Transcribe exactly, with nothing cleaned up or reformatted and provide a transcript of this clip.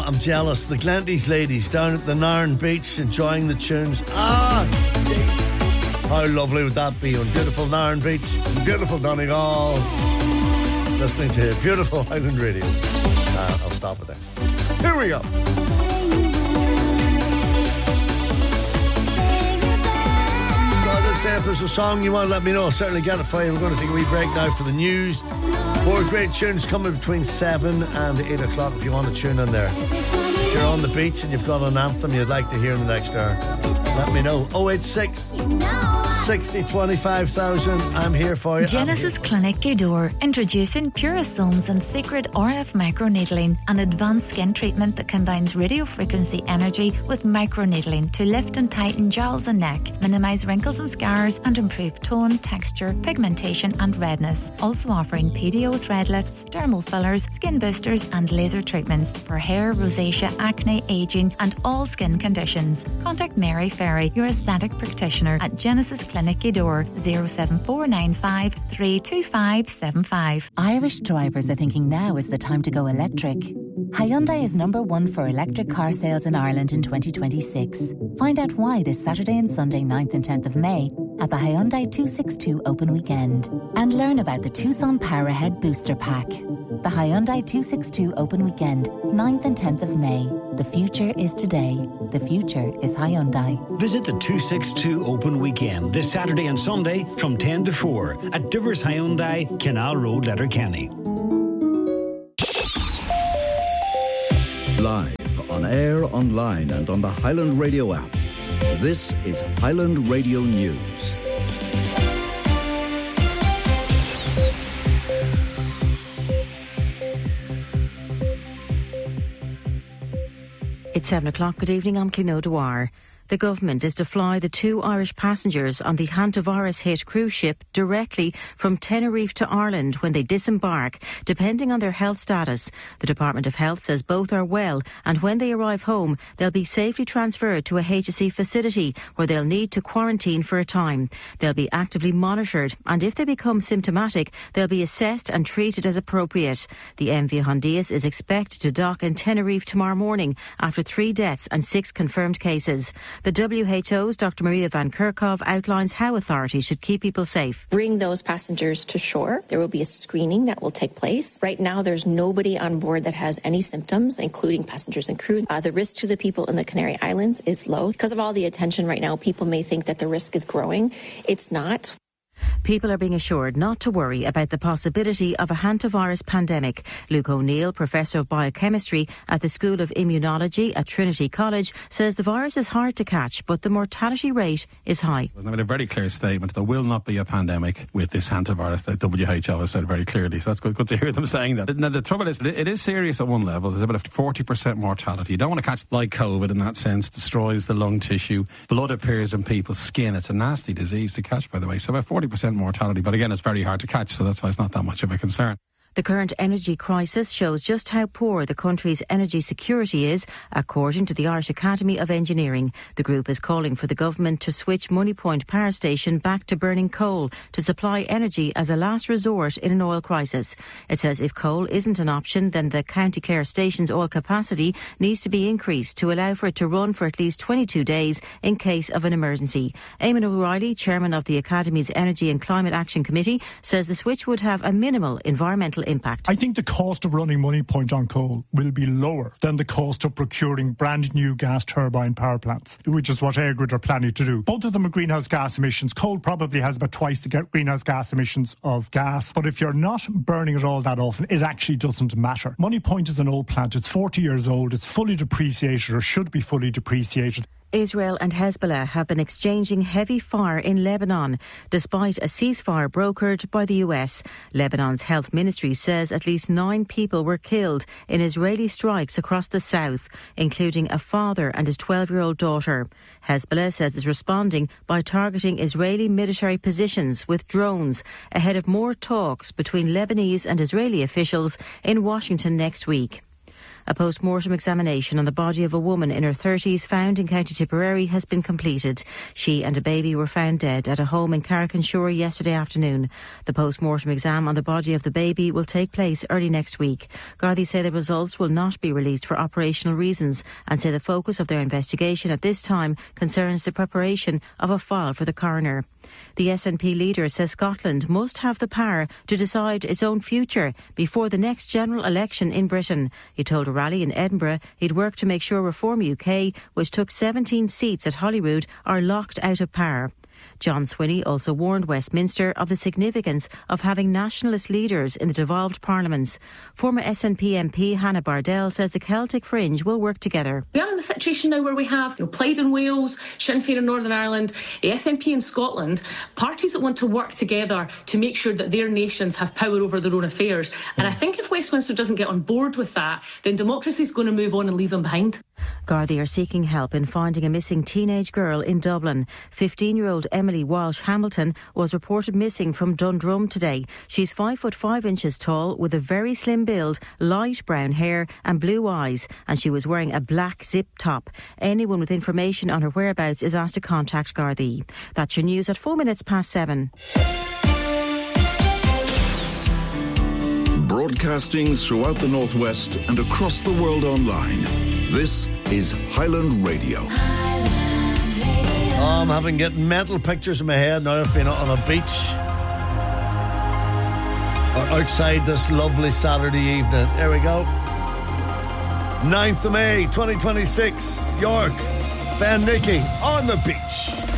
I'm jealous. The Glenties ladies down at the Narn Beach enjoying the tunes. Ah, geez. How lovely would that be on beautiful Narn Beach, beautiful Donegal, listening to beautiful Highland Radio. Uh, I'll stop it there. Here we go. Say if there's a song you want to let me know, I'll certainly get it for you. We're going to take a wee break now for the news. More great tunes coming between seven and eight o'clock if you want to tune in there. If you're on the beach and you've got an anthem you'd like to hear in the next hour, let me know. oh eight six, sixty, twenty-five thousand. I'm here for you. Genesis Clinic Gweedore introducing Purasomes and Secret R F Microneedling, an advanced skin treatment that combines radiofrequency energy with microneedling to lift and tighten jowls and neck, minimise wrinkles and scars, and improve tone, texture, pigmentation and redness. Also offering P D O thread lifts, dermal fillers, skin boosters and laser treatments for hair, rosacea, acne, ageing and all skin conditions. Contact Mary Ferry, your aesthetic practitioner at Genesis Clinic Gweedore, oh seven four nine five, three two five seven five. Irish drivers are thinking now is the time to go electric. Hyundai is number one for electric car sales in Ireland in twenty twenty-six. Find out why this Saturday and Sunday ninth and tenth of May at the Hyundai two sixty-two Open Weekend. And learn about the Tucson Power Ahead Booster Pack. The Hyundai two sixty-two Open Weekend, ninth and tenth of May. The future is today. The future is Hyundai. Visit the two sixty-two Open Weekend this Saturday and Sunday from ten to four at Divers Hyundai, Canal Road, Letterkenny. Live, on air, online and on the Highland Radio app. This is Highland Radio News. It's seven o'clock. Good evening, I'm Clino O'Dwyer. The government is to fly the two Irish passengers on the hantavirus-hit cruise ship directly from Tenerife to Ireland when they disembark, depending on their health status. The Department of Health says both are well, and when they arrive home, they'll be safely transferred to a H S E facility where they'll need to quarantine for a time. They'll be actively monitored, and if they become symptomatic, they'll be assessed and treated as appropriate. The M V Hondias is expected to dock in Tenerife tomorrow morning after three deaths and six confirmed cases. The W H O's Doctor Maria Van Kerkhove outlines how authorities should keep people safe. Bring those passengers to shore. There will be a screening that will take place. Right now, there's nobody on board that has any symptoms, including passengers and crew. Uh, the risk to the people in the Canary Islands is low. Because of all the attention right now, people may think that the risk is growing. It's not. People are being assured not to worry about the possibility of a hantavirus pandemic. Luke O'Neill, Professor of Biochemistry at the School of Immunology at Trinity College, says the virus is hard to catch, but the mortality rate is high. I made a very clear statement. There will not be a pandemic with this hantavirus. The W H O has said very clearly, so that's good, good to hear them saying that. Now, the trouble is, it is serious at one level. There's about a forty percent mortality. You don't want to catch like COVID in that sense. Destroys the lung tissue. Blood appears in people's skin. It's a nasty disease to catch, by the way. So about forty percent mortality, but again, it's very hard to catch, so that's why it's not that much of a concern. The current energy crisis shows just how poor the country's energy security is, according to the Irish Academy of Engineering. The group is calling for the government to switch Moneypoint Power Station back to burning coal to supply energy as a last resort in an oil crisis. It says if coal isn't an option, then the County Clare Station's oil capacity needs to be increased to allow for it to run for at least twenty-two days in case of an emergency. Eamon O'Reilly, chairman of the Academy's Energy and Climate Action Committee, says the switch would have a minimal environmental impact. I think the cost of running Moneypoint on coal will be lower than the cost of procuring brand new gas turbine power plants, which is what EirGrid are planning to do. Both of them are greenhouse gas emissions. Coal probably has about twice the greenhouse gas emissions of gas, but if you're not burning it all that often, it actually doesn't matter. Moneypoint is an old plant. It's forty years old. It's fully depreciated, or should be fully depreciated. Israel and Hezbollah have been exchanging heavy fire in Lebanon, despite a ceasefire brokered by the U S. Lebanon's health ministry says at least nine people were killed in Israeli strikes across the south, including a father and his twelve-year-old daughter. Hezbollah says it's responding by targeting Israeli military positions with drones ahead of more talks between Lebanese and Israeli officials in Washington next week. A post-mortem examination on the body of a woman in her thirties found in County Tipperary has been completed. She and a baby were found dead at a home in Carrick-on-Shore yesterday afternoon. The post-mortem exam on the body of the baby will take place early next week. Gardaí say the results will not be released for operational reasons and say the focus of their investigation at this time concerns the preparation of a file for the coroner. The S N P leader says Scotland must have the power to decide its own future before the next general election in Britain. He told a rally in Edinburgh he'd work to make sure Reform U K, which took seventeen seats at Holyrood, are locked out of power. John Swinney also warned Westminster of the significance of having nationalist leaders in the devolved parliaments. Former S N P M P Hannah Bardell says the Celtic Fringe will work together. We are in a situation now where we have you know, Plaid in Wales, Sinn Féin in Northern Ireland, the S N P in Scotland, parties that want to work together to make sure that their nations have power over their own affairs. And I think if Westminster doesn't get on board with that, then democracy is going to move on and leave them behind. Gardaí are seeking help in finding a missing teenage girl in Dublin. fifteen-year-old Emily Walsh Hamilton was reported missing from Dundrum today. She's five foot five inches tall with a very slim build, light brown hair and blue eyes, and she was wearing a black zip top. Anyone with information on her whereabouts is asked to contact Gardaí. That's your news at four minutes past seven. Broadcasting throughout the Northwest and across the world online. This is Highland Radio. Oh, I'm having getting mental pictures in my head now of being on a beach or outside this lovely Saturday evening. There we go. ninth of May twenty twenty-six, York, Ben Nicky on the beach.